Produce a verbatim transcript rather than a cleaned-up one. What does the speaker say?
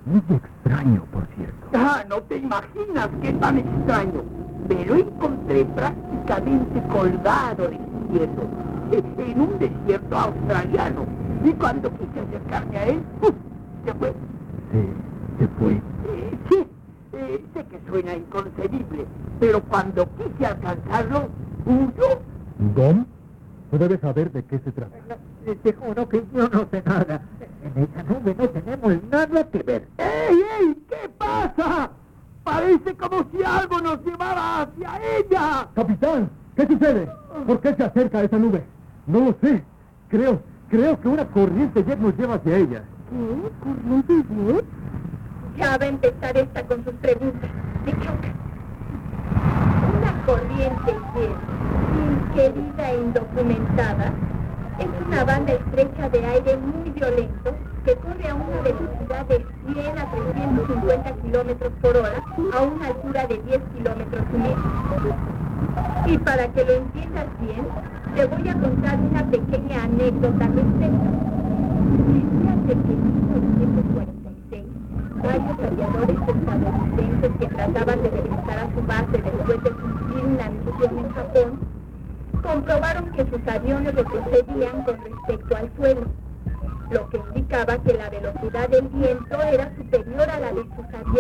Muy extraño, por cierto. Ah, no te imaginas qué tan extraño. Me lo encontré prácticamente colgado del cielo, en un desierto australiano. Y cuando quise acercarme a él, ¡puf!, se fue. Se, se fue. Eh, sí, eh, sé que suena inconcebible, pero cuando quise alcanzarlo, huyó. ¿Dom? Tú debes saber de qué se trata. No, te juro que yo no sé nada. En esa nube no tenemos nada que ver. ¡Ey, ey! ¿Qué pasa? Parece como si algo nos llevara hacia ella. ¡Capitán! ¿Qué sucede? ¿Por qué se acerca a esa nube? No lo sé. Creo, creo que una corriente jet nos lleva hacia ella. ¿Qué? ¿Corriente jet? Ya va a empezar esta con sus preguntas. Me choca. Una corriente jet, inquerida e indocumentada, es una banda estrecha de aire muy violento que corre a una velocidad de cien a trescientos cincuenta kilómetros por hora a una altura de diez kilómetros y medio. Y para que lo entiendas bien, te voy a contar una pequeña anécdota al respecto. Fíjate que en mil novecientos cuarenta y seis, varios aviadores estadounidenses que trataban de regresar a su base después de cumplir una misión en Japón, comprobaron que sus aviones retrocedían con respecto al suelo, lo que indicaba que la velocidad del viento era superior a la de sus aviones.